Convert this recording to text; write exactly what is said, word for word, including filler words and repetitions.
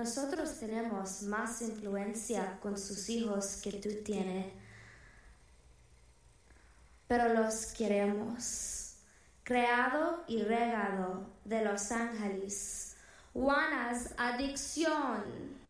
nosotros tenemos más influencia con sus hijos que tú tienes, pero los queremos. Creado y regado de Los Ángeles, Juana's Adicción.